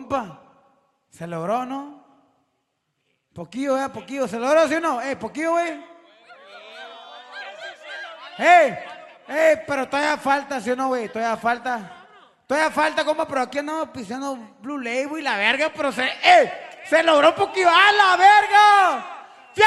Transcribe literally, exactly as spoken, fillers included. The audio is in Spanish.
compa. Se logró, ¿no? Poquillo, eh, poquillo. ¿Se logró, sí o no? Eh, poquillo, güey. ¡Eh! ¡Eh! Pero todavía falta, ¿sí o no, güey? Todavía falta. Todavía falta, compa, pero aquí andamos pisando Blue Label y la verga, pero se... ¡Eh! ¡Se logró poquillo! ¡Ah, la verga!